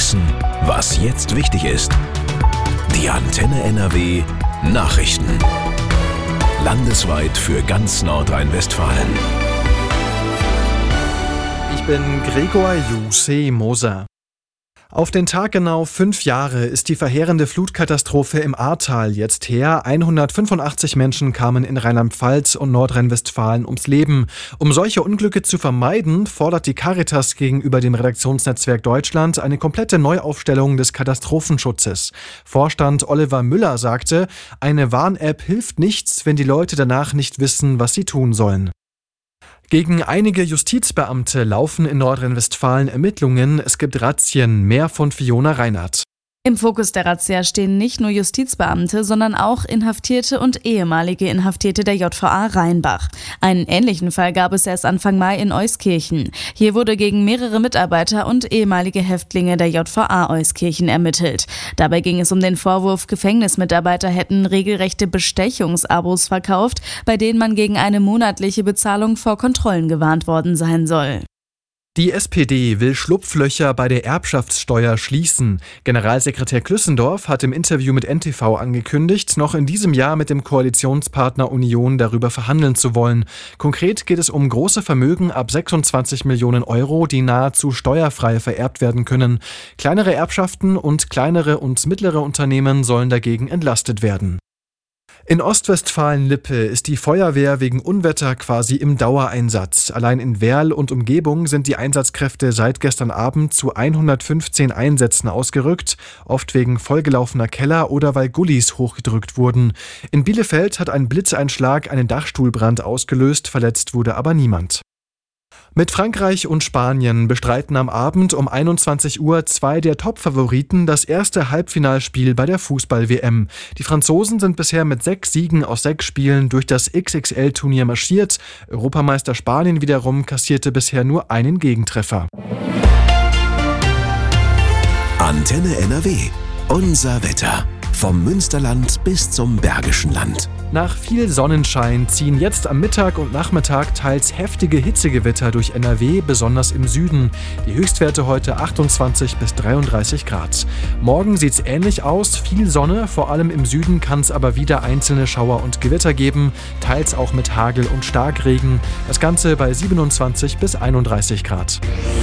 wissen, was jetzt wichtig ist. Die Antenne NRW Nachrichten. Landesweit für ganz Nordrhein-Westfalen. Ich bin Gregor Moser. Auf den Tag genau 5 Jahre ist die verheerende Flutkatastrophe im Ahrtal jetzt her. 185 Menschen kamen in Rheinland-Pfalz und Nordrhein-Westfalen ums Leben. Um solche Unglücke zu vermeiden, fordert die Caritas gegenüber dem Redaktionsnetzwerk Deutschland eine komplette Neuaufstellung des Katastrophenschutzes. Vorstand Oliver Müller sagte, eine Warn-App hilft nichts, wenn die Leute danach nicht wissen, was sie tun sollen. Gegen einige Justizbeamte laufen in Nordrhein-Westfalen Ermittlungen. Es gibt Razzien. Mehr von Fiona Reinhardt. Im Fokus der Razzia stehen nicht nur Justizbeamte, sondern auch Inhaftierte und ehemalige Inhaftierte der JVA Rheinbach. Einen ähnlichen Fall gab es erst Anfang Mai in Euskirchen. Hier wurde gegen mehrere Mitarbeiter und ehemalige Häftlinge der JVA Euskirchen ermittelt. Dabei ging es um den Vorwurf, Gefängnismitarbeiter hätten regelrechte Bestechungsabos verkauft, bei denen man gegen eine monatliche Bezahlung vor Kontrollen gewarnt worden sein soll. Die SPD will Schlupflöcher bei der Erbschaftssteuer schließen. Generalsekretär Klüssendorf hat im Interview mit NTV angekündigt, noch in diesem Jahr mit dem Koalitionspartner Union darüber verhandeln zu wollen. Konkret geht es um große Vermögen ab 26 Millionen Euro, die nahezu steuerfrei vererbt werden können. Kleinere Erbschaften und kleinere und mittlere Unternehmen sollen dagegen entlastet werden. In Ostwestfalen-Lippe ist die Feuerwehr wegen Unwetter quasi im Dauereinsatz. Allein in Werl und Umgebung sind die Einsatzkräfte seit gestern Abend zu 115 Einsätzen ausgerückt, oft wegen vollgelaufener Keller oder weil Gullis hochgedrückt wurden. In Bielefeld hat ein Blitzeinschlag einen Dachstuhlbrand ausgelöst, verletzt wurde aber niemand. Mit Frankreich und Spanien bestreiten am Abend um 21 Uhr 2 der Top-Favoriten das erste Halbfinalspiel bei der Fußball-WM. Die Franzosen sind bisher mit 6 Siegen aus 6 Spielen durch das XXL-Turnier marschiert. Europameister Spanien wiederum kassierte bisher nur einen Gegentreffer. Antenne NRW. Unser Wetter. Vom Münsterland bis zum Bergischen Land. Nach viel Sonnenschein ziehen jetzt am Mittag und Nachmittag teils heftige Hitzegewitter durch NRW, besonders im Süden. Die Höchstwerte heute 28 bis 33 Grad. Morgen sieht's ähnlich aus, viel Sonne, vor allem im Süden kann es aber wieder einzelne Schauer und Gewitter geben, teils auch mit Hagel und Starkregen. Das Ganze bei 27 bis 31 Grad.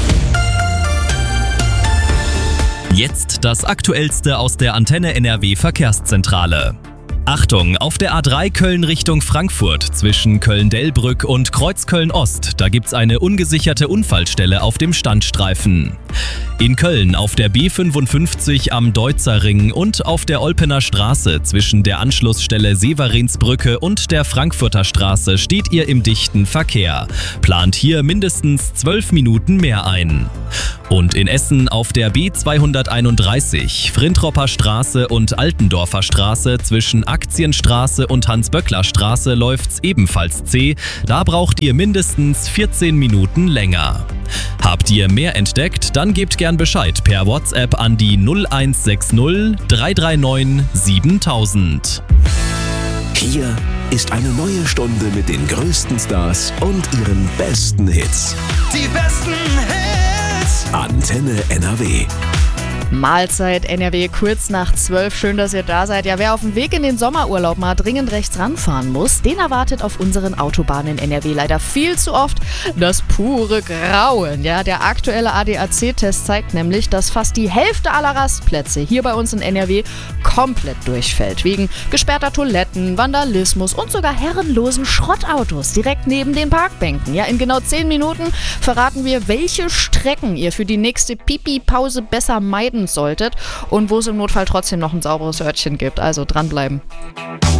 Jetzt das Aktuellste aus der Antenne NRW Verkehrszentrale. Achtung, auf der A3 Köln Richtung Frankfurt zwischen Köln-Delbrück und Kreuzköln-Ost, da gibt's eine ungesicherte Unfallstelle auf dem Standstreifen. In Köln auf der B55 am Deutzer Ring und auf der Olpener Straße zwischen der Anschlussstelle Severinsbrücke und der Frankfurter Straße steht ihr im dichten Verkehr. Plant hier mindestens 12 Minuten mehr ein. Und in Essen auf der B231 Frintropper Straße und Altendorfer Straße zwischen Aktienstraße und Hans-Böckler-Straße läuft's ebenfalls zäh. Da braucht ihr mindestens 14 Minuten länger. Habt ihr mehr entdeckt? Dann gebt gern Bescheid per WhatsApp an die 0160 339 7000. Hier ist eine neue Stunde mit den größten Stars und ihren besten Hits. Die besten Hits! Antenne NRW. Mahlzeit NRW, kurz nach 12. Schön, dass ihr da seid. Ja, wer auf dem Weg in den Sommerurlaub mal dringend rechts ranfahren muss, den erwartet auf unseren Autobahnen in NRW leider viel zu oft das pure Grauen. Ja, der aktuelle ADAC-Test zeigt nämlich, dass fast die Hälfte aller Rastplätze hier bei uns in NRW komplett durchfällt. Wegen gesperrter Toiletten, Vandalismus und sogar herrenlosen Schrottautos direkt neben den Parkbänken. Ja, in genau 10 Minuten verraten wir, welche Strecken ihr für die nächste Pipi-Pause besser meiden solltet und wo es im Notfall trotzdem noch ein sauberes Örtchen gibt. Also dranbleiben.